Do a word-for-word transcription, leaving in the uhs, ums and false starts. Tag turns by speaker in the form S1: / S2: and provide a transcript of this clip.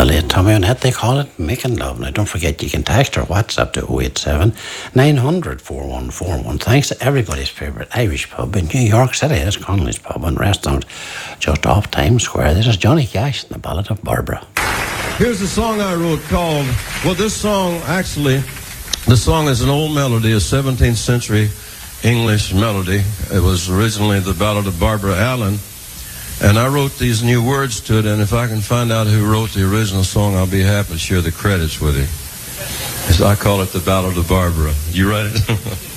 S1: The late Tommy Annette, they call it Making Love. Now, don't forget, you can text or WhatsApp to oh eight seven, nine hundred, four one four one. Thanks to everybody's favourite Irish pub in New York City. It's Connolly's Pub and Restaurant just off Times Square. This is Johnny Cash and the Ballad of Barbara.
S2: Here's a song I wrote called, well, this song, actually, the song is an old melody, a seventeenth century English melody. It was originally the Ballad of Barbara Allen. And I wrote these new words to it, and if I can find out who wrote the original song, I'll be happy to share the credits with you. I call it the Ballad of Barbara. You write it?